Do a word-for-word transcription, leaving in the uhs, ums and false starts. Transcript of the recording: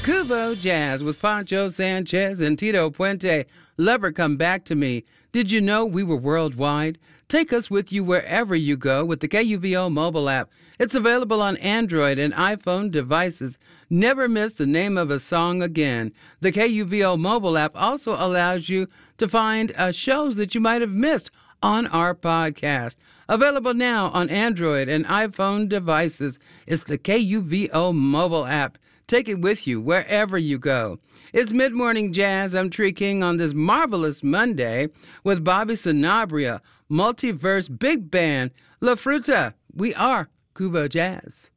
Cubo Jazz with Pancho Sanchez and Tito Puente. Lover, Come Back to Me. Did you know we were worldwide? Take us with you wherever you go with the K U V O mobile app. It's available on Android and iPhone devices. Never miss the name of a song again. The K U V O mobile app also allows you to find uh, shows that you might have missed on our podcast. Available now on Android and iPhone devices. It's the K U V O mobile app. Take it with you wherever you go. It's Mid-Morning Jazz. I'm Tree King on this marvelous Monday with Bobby Sanabria, Multiverse Big Band, La Fruta. We are Cubo Jazz.